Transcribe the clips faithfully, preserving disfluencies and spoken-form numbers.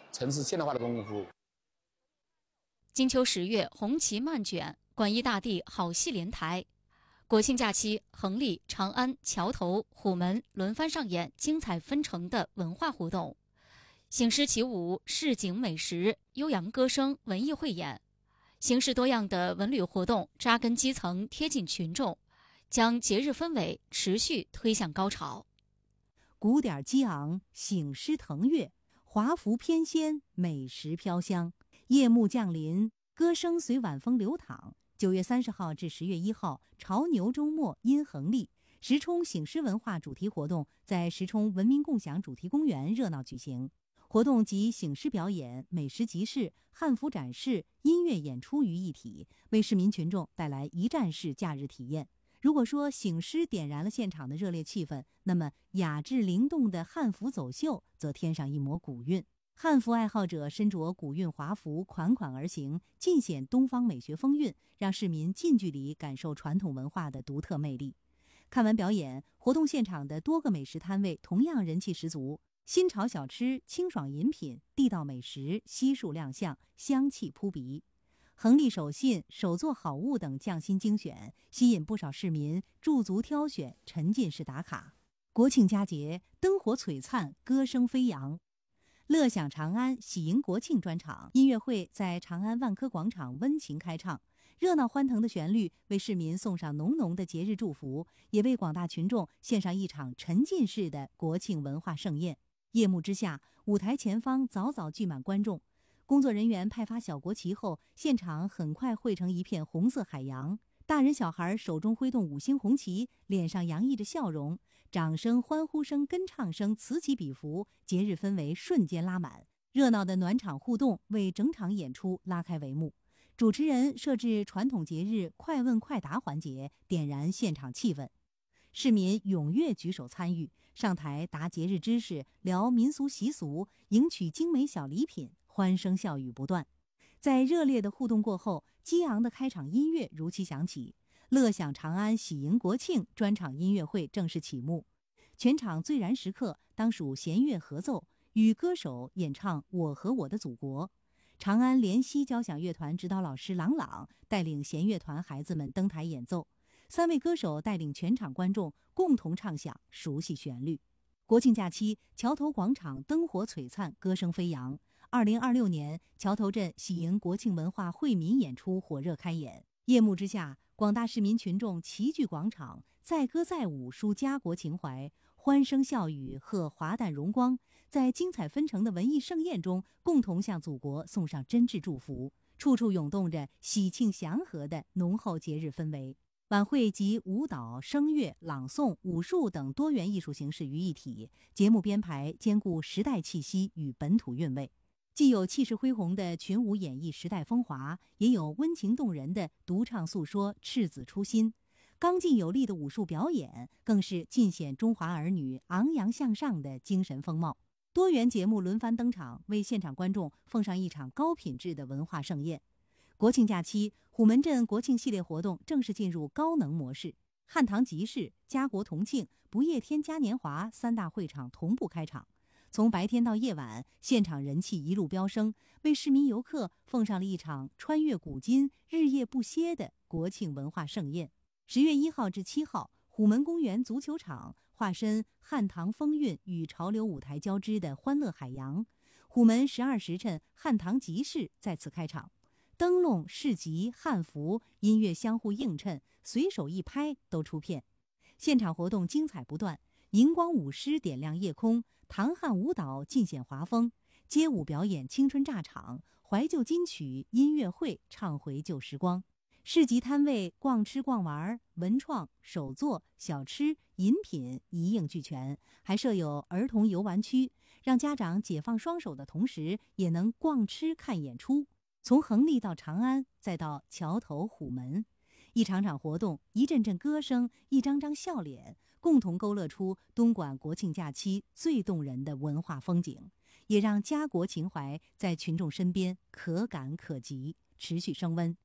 城市现代化的公共服务。 金秋十月，红旗漫卷，广义大地好戏连台。国庆假期，横沥、长安、桥头、虎门轮番上演精彩纷呈的文化活动，醒狮起舞、市井美食、悠扬歌声、文艺汇演，形式多样的文旅活动扎根基层，贴近群众，将节日氛围持续推向高潮。 鼓点激昂，醒狮腾跃，华服翩跹，美食飘香。夜幕降临，歌声随晚风流淌。九月三十号至十月一号，潮牛周末因横沥，石冲醒狮文化主题活动在石冲文明共享主题公园热闹举行。活动集醒狮表演、美食集市、汉服展示、音乐演出于一体，为市民群众带来一站式假日体验。如果说醒狮点燃了现场的热烈气氛，那么雅致灵动的汉服走秀则添上一抹古韵。汉服爱好者身着古韵华服款款而行，尽显东方美学风韵，让市民近距离感受传统文化的独特魅力。看完表演，活动现场的多个美食摊位同样人气十足，新潮小吃、清爽饮品、地道美食悉数亮相，香气扑鼻。横沥手信、手作好物等匠心精选，吸引不少市民驻足挑选，沉浸式打卡。国庆佳节，灯火璀璨，歌声飞扬。乐享长安喜迎国庆专场音乐会在长安万科广场温情开唱，热闹欢腾的旋律为市民送上浓浓的节日祝福，也为广大群众献上一场沉浸式的国庆文化盛宴。夜幕之下，舞台前方早早聚满观众，工作人员派发小国旗后，现场很快汇成一片红色海洋。大人小孩手中挥动五星红旗，脸上洋溢着笑容，掌声、欢呼声、跟唱声此起彼伏，节日氛围瞬间拉满。热闹的暖场互动为整场演出拉开帷幕。主持人设置传统节日快问快答环节，点燃现场气氛。市民踊跃举手参与，上台答节日知识，聊民俗习俗，赢取精美小礼品，欢声笑语不断。在热烈的互动过后，激昂的开场音乐如期响起，乐享长安喜迎国庆专场音乐会正式启幕。全场最燃时刻当属弦乐合奏，与歌手演唱《我和我的祖国》。长安联西交响乐团指导老师郎朗带领弦乐团孩子们登台演奏，三位歌手带领全场观众共同唱响熟悉旋律。国庆假期，桥头广场灯火璀璨，歌声飞扬。二零二六年，桥头镇喜迎国庆文化惠民演出火热开演。夜幕之下，广大市民群众齐聚广场，载歌载舞抒家国情怀，欢声笑语贺华诞荣光，在精彩纷呈的文艺盛宴中，共同向祖国送上真挚祝福，处处涌动着喜庆祥和的浓厚节日氛围。晚会集舞蹈、声乐、朗诵、武术等多元艺术形式于一体，节目编排兼顾时代气息与本土韵味。既有气势恢宏的群舞演绎时代风华，也有温情动人的独唱诉说赤子初心。刚劲有力的武术表演更是尽显中华儿女昂扬向上的精神风貌。多元节目轮番登场，为现场观众奉上一场高品质的文化盛宴。国庆假期，虎门镇国庆系列活动正式进入高能模式，汉唐集市、家国同庆、不夜天嘉年华三大会场同步开场。从白天到夜晚，现场人气一路飙升，为市民游客奉上了一场穿越古今、日夜不歇的国庆文化盛宴。十月一号至七号，虎门公园足球场化身汉唐风韵与潮流舞台交织的欢乐海洋。虎门十二时辰汉唐集市再次开场，灯笼、市集、汉服、音乐相互映衬，随手一拍都出片。现场活动精彩不断，荧光舞狮点亮夜空，唐汉舞蹈尽显华风，街舞表演青春炸场，怀旧金曲音乐会唱回旧时光。市集摊位逛吃逛玩，文创、手作、小吃、饮品一应俱全，还设有儿童游玩区，让家长解放双手的同时，也能逛吃看演出。从横沥到长安，再到桥头虎门，一场场活动，一阵阵歌声，一张张笑脸，共同勾勒出东莞国庆假期最动人的文化风景，也让家国情怀在群众身边可感可及，持续升温。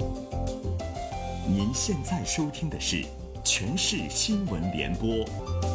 您现在收听的是全市新闻联播。